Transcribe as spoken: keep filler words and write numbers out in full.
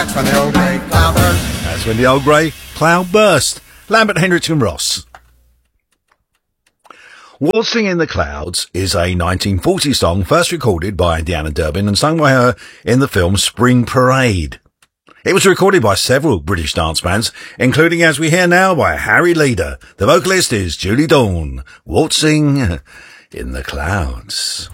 That's when the old grey cloud burst. That's when the old grey cloud burst. Lambert, Hendricks and Ross. Waltzing in the Clouds is a nineteen forty song first recorded by Deanna Durbin and sung by her in the film Spring Parade. It was recorded by several British dance bands, including, as we hear now, by Harry Leader. The vocalist is Julie Dawn, Waltzing in the Clouds.